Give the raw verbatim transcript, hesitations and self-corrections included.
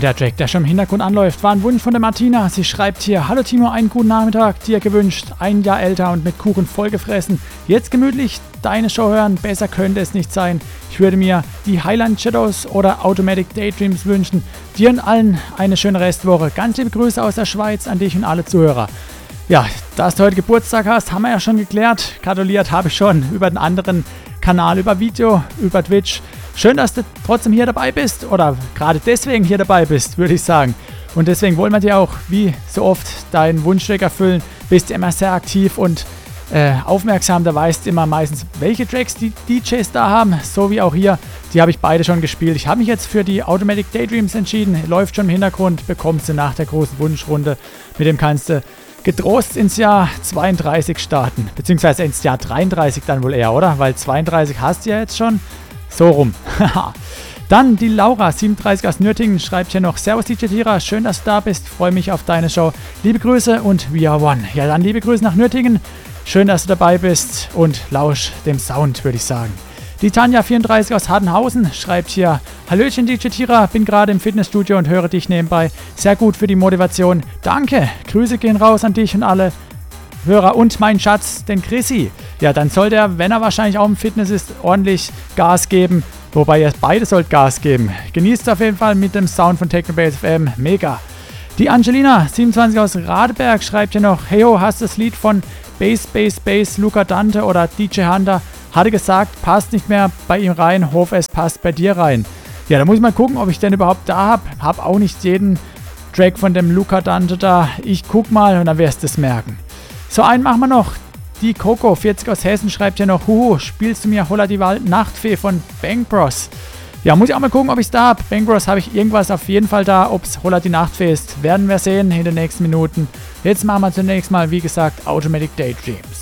der Track, der schon im Hintergrund anläuft, war ein Wunsch von der Martina. Sie schreibt hier: Hallo Timo, einen guten Nachmittag, dir gewünscht, ein Jahr älter und mit Kuchen vollgefressen. Jetzt gemütlich deine Show hören, besser könnte es nicht sein. Ich würde mir die Highland Shadows oder Automatic Daydreams wünschen. Dir und allen eine schöne Restwoche. Ganz liebe Grüße aus der Schweiz an dich und alle Zuhörer. Ja, dass du heute Geburtstag hast, haben wir ja schon geklärt. Gratuliert habe ich schon über den anderen Kanal, über Video, über Twitch. Schön, dass du trotzdem hier dabei bist oder gerade deswegen hier dabei bist, würde ich sagen. Und deswegen wollen wir dir auch, wie so oft, deinen Wunschtrack erfüllen. Bist immer sehr aktiv und äh, aufmerksam. Da weißt immer meistens, welche Tracks die D Js da haben, so wie auch hier. Die habe ich beide schon gespielt. Ich habe mich jetzt für die Automatic Daydreams entschieden. Läuft schon im Hintergrund, bekommst du nach der großen Wunschrunde. Mit dem kannst du getrost ins Jahr zweiunddreißig starten. Beziehungsweise ins Jahr dreiunddreißig dann wohl eher, oder? Weil zweiunddreißig hast du ja jetzt schon. So rum. Dann die Laura, siebenunddreißig aus Nürtingen, schreibt hier noch: Servus D J Tira, schön, dass du da bist. Freue mich auf deine Show. Liebe Grüße und we are one. Ja, dann liebe Grüße nach Nürtingen. Schön, dass du dabei bist und lausch dem Sound, würde ich sagen. Die Tanja, vierunddreißig aus Hardenhausen, schreibt hier: Hallöchen D J Tira, bin gerade im Fitnessstudio und höre dich nebenbei. Sehr gut für die Motivation. Danke. Grüße gehen raus an dich und alle Hörer und meinen Schatz, den Chrissy. Ja, dann soll der, wenn er wahrscheinlich auch im Fitness ist, ordentlich Gas geben. Wobei ihr beide sollt Gas geben. Genießt auf jeden Fall mit dem Sound von Technobase F M. Mega. Die Angelina, siebenundzwanzig aus Radeberg, schreibt hier noch: Heyo, hast das Lied von Bass, Bass, Bass, Luca Dante oder D J Hunter? Hatte gesagt, passt nicht mehr bei ihm rein. Hoffe, es passt bei dir rein. Ja, da muss ich mal gucken, ob ich den überhaupt da habe. Hab auch nicht jeden Track von dem Luca Dante da. Ich guck mal und dann wirst du es merken. So, einen machen wir noch. Die Coco, vierzig aus Hessen, schreibt ja noch: Huhu, spielst du mir Holla die Wald Nachtfee von Bang Bros? Ja, muss ich auch mal gucken, ob ich es da habe. Bang Bros habe ich irgendwas auf jeden Fall da. Ob es Holla die Nachtfee ist, werden wir sehen in den nächsten Minuten. Jetzt machen wir zunächst mal, wie gesagt, Automatic Daydreams.